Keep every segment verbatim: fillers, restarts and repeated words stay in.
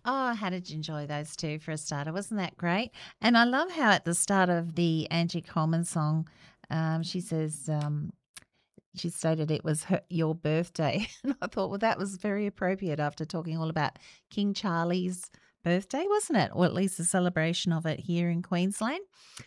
Oh, how did you enjoy those two for a starter? Wasn't that great? And I love how at the start of the Angie Coleman song, um, she says, um, she stated it was her, your birthday. And I thought, well, that was very appropriate after talking all about King Charlie's birthday, wasn't it? Or at least a celebration of it here in Queensland.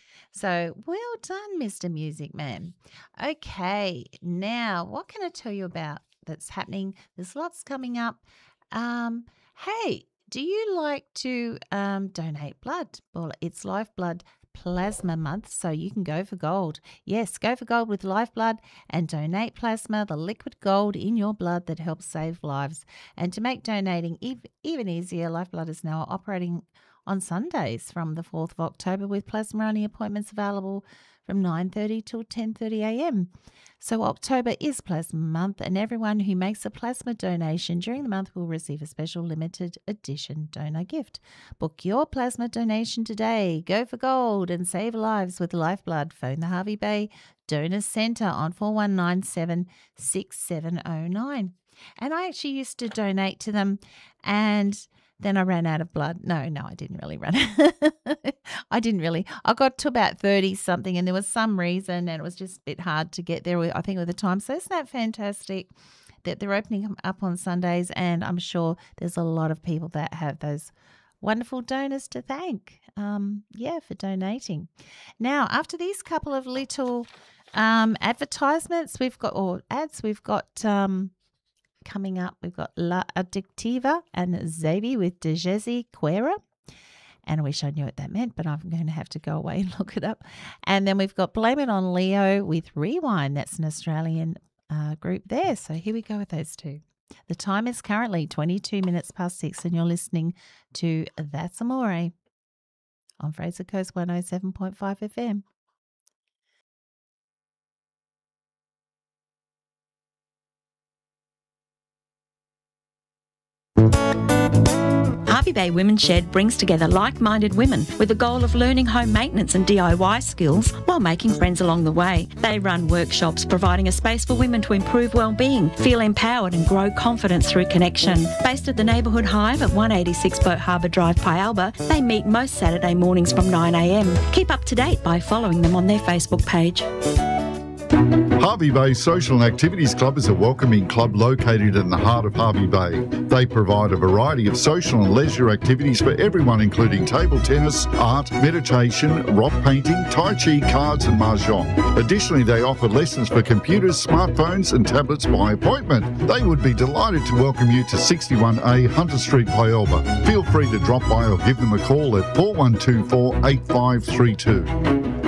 So well done, Mister Music Man. Okay, now what can I tell you about that's happening? There's lots coming up. Um, hey, do you like to um, donate blood? Well, it's Lifeblood Plasma Month, so you can go for gold. Yes, go for gold with Lifeblood and donate plasma, the liquid gold in your blood that helps save lives. And to make donating ev- even easier, Lifeblood is now operating on Sundays from the fourth of October with plasma-only appointments available from nine thirty till ten thirty a m. So October is Plasma Month, and everyone who makes a plasma donation during the month will receive a special limited edition donor gift. Book your plasma donation today. Go for gold and save lives with Lifeblood. Phone the Hervey Bay Donor Centre on four one nine seven, six seven zero nine. And I actually used to donate to them, and then I ran out of blood. No, no, I didn't really run. I didn't really. I got to about thirty something, and there was some reason, and it was just a bit hard to get there, I think, with the time. So isn't that fantastic that they're opening up on Sundays? And I'm sure there's a lot of people that have those wonderful donors to thank, um, yeah, for donating. Now, after these couple of little um, advertisements, we've got, or ads, we've got... Um, Coming up, we've got La Addictiva and Xavi with Dejezi Quera. And I wish I knew what that meant, but I'm going to have to go away and look it up. And then we've got Blame It on Leo with Rewind. That's an Australian uh, group there. So here we go with those two. The time is currently twenty-two minutes past six, and you're listening to That's Amore on Fraser Coast one oh seven point five F M. Hervey Bay Women's Shed brings together like-minded women with the goal of learning home maintenance and D I Y skills while making friends along the way. They run workshops providing a space for women to improve well-being, feel empowered and grow confidence through connection. Based at the Neighbourhood Hive at one eighty-six Boat Harbour Drive, Pialba, they meet most Saturday mornings from nine a m. Keep up to date by following them on their Facebook page. Hervey Bay Social and Activities Club is a welcoming club located in the heart of Hervey Bay. They provide a variety of social and leisure activities for everyone, including table tennis, art, meditation, rock painting, tai chi, cards and mahjong. Additionally, they offer lessons for computers, smartphones and tablets by appointment. They would be delighted to welcome you to sixty-one A Hunter Street, Pialba. Feel free to drop by or give them a call at four one two four, eight five three two.